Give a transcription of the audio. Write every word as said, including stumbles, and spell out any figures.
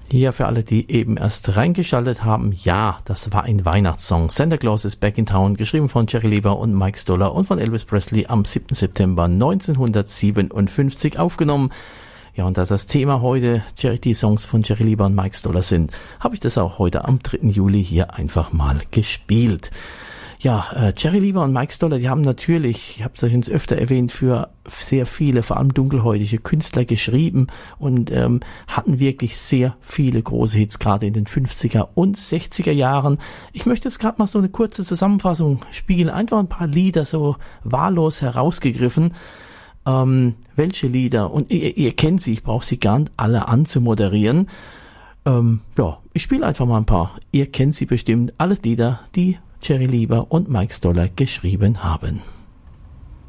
Ja, für alle, die eben erst reingeschaltet haben, ja, das war ein Weihnachtssong. Santa Claus is Back in Town, geschrieben von Jerry Leiber und Mike Stoller und von Elvis Presley am siebten September neunzehnhundertsiebenundfünfzig aufgenommen. Ja, und da das Thema heute Charity-Songs von Jerry Leiber und Mike Stoller sind, habe ich das auch heute am dritten Juli hier einfach mal gespielt. Ja, äh, Jerry Leiber und Mike Stoller, die haben natürlich, ich habe es euch jetzt öfter erwähnt, für sehr viele, vor allem dunkelhäutige Künstler geschrieben und ähm, hatten wirklich sehr viele große Hits, gerade in den fünfziger und sechziger Jahren. Ich möchte jetzt gerade mal so eine kurze Zusammenfassung spielen, einfach ein paar Lieder so wahllos herausgegriffen. Ähm, welche Lieder? Und ihr, ihr kennt sie, ich brauche sie gar nicht alle anzumoderieren. Ähm, ja, ich spiele einfach mal ein paar. Ihr kennt sie bestimmt, alle Lieder, die Jerry Leiber und Mike Stoller geschrieben haben.